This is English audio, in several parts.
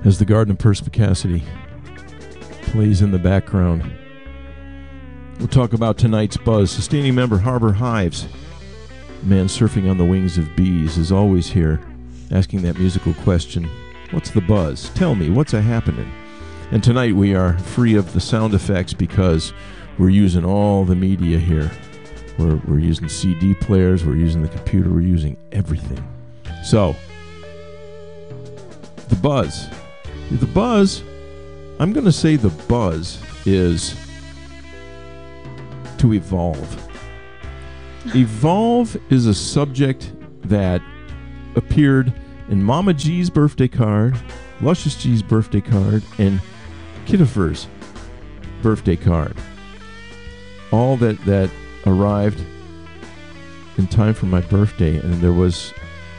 as the Garden of Perspicacity plays in the background. We'll talk about tonight's buzz. Sustaining member Harbor Hives, man surfing on the wings of bees, is always here asking that musical question, what's the buzz? Tell me, what's a-happening? And tonight we are free of the sound effects because we're using all the media here. We're using CD players, we're using the computer, we're using everything. So, the buzz. The buzz, I'm going to say the buzz is to evolve. Evolve is a subject that appeared in Mama G's birthday card, Luscious G's birthday card, and Kittifer's birthday card. All that arrived in time for my birthday, and there was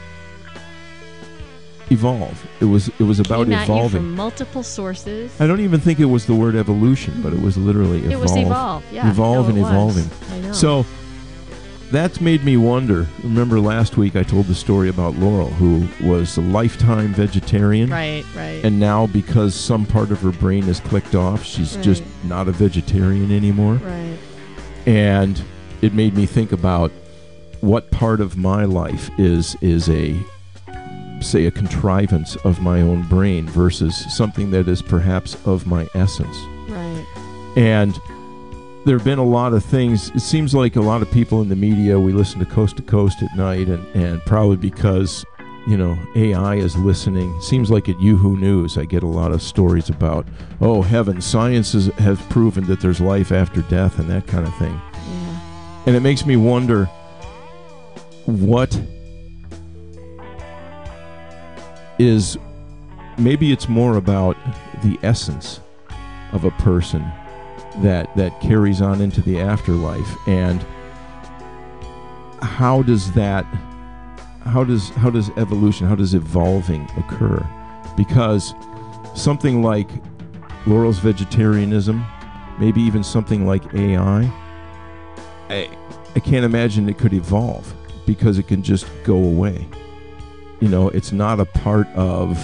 evolve. It was about Came at evolving. You from multiple sources. I don't even think it was the word evolution, but it was literally evolve. It was evolve, yeah. Evolve and evolving. I know. So that's made me wonder. Remember last week I told the story about Laurel, who was a lifetime vegetarian. Right. And now because some part of her brain is clicked off, she's just not a vegetarian anymore. Right. And it made me think about what part of my life is a contrivance of my own brain versus something that is perhaps of my essence. Right. And there have been a lot of things. It seems like a lot of people in the media, we listen to Coast at night, and probably because, AI is listening. It seems like at Yahoo News, I get a lot of stories about, oh, heaven, science has proven that there's life after death and that kind of thing. Yeah. And it makes me wonder what is, maybe it's more about the essence of a person that carries on into the afterlife, and how does evolution, how does evolving occur? Because something like Laurel's vegetarianism, maybe even something like AI, I can't imagine it could evolve because it can just go away. It's not a part of,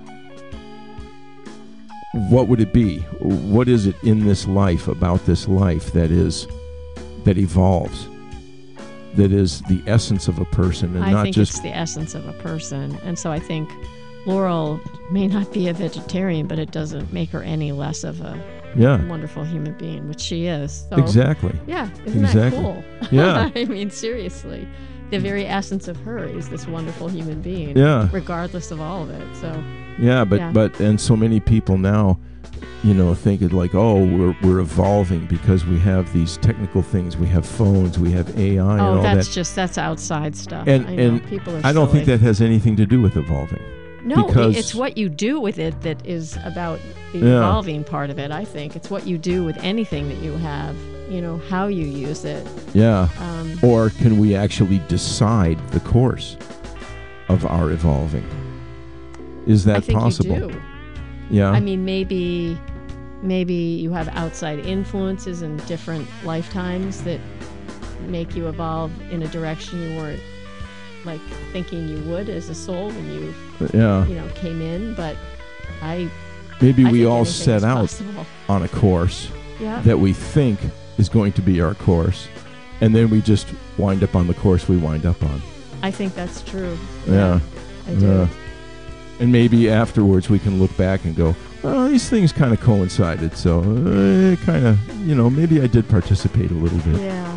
what would it be? What is it in this life, about this life, that evolves, that is the essence of a person, and I think it's the essence of a person. And so I think Laurel may not be a vegetarian, but it doesn't make her any less of a wonderful human being, which she is. So, exactly. Yeah, isn't that cool? Yeah. I mean, seriously. The very essence of her is this wonderful human being, regardless of all of it. So but and so many people now, think it like, oh, we're evolving because we have these technical things, we have phones, we have AI, and all that. That's outside stuff. And people are I don't think that has anything to do with evolving. No, it's what you do with it that is about the evolving part of it. I think it's what you do with anything that you have. How you use it. Yeah. Or can we actually decide the course of our evolving? Is that possible? I think you do. Yeah. I mean, maybe you have outside influences in different lifetimes that make you evolve in a direction you weren't thinking you would as a soul when you came in. But maybe we all set out on a course that we think is going to be our course, and then we just wind up on the course we wind up on. I think that's true. Yeah. I do. And maybe afterwards we can look back and go, oh, these things kind of coincided, so kind of, maybe I did participate a little bit. Yeah.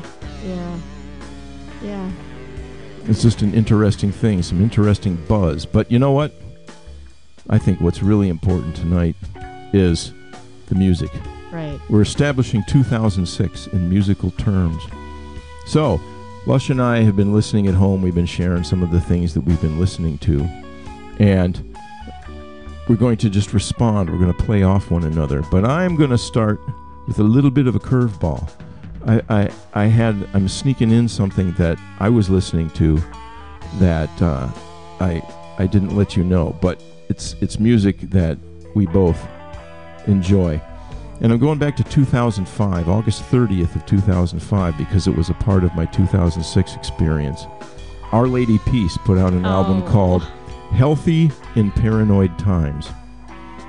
It's just an interesting thing, some interesting buzz. But you know what? I think what's really important tonight is the music. Right. We're establishing 2006 in musical terms. So, Lush and I have been listening at home. We've been sharing some of the things that we've been listening to. And we're going to just respond. We're going to play off one another. But I'm going to start with a little bit of a curveball. I'm sneaking in something that I was listening to that I didn't let you know. But it's music that we both enjoy. And I'm going back to 2005, August 30th of 2005, because it was a part of my 2006 experience. Our Lady Peace put out an album called Healthy in Paranoid Times.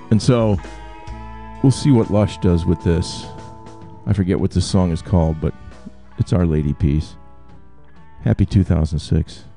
And so we'll see what Lush does with this. I forget what this song is called, but it's Our Lady piece. Happy 2006.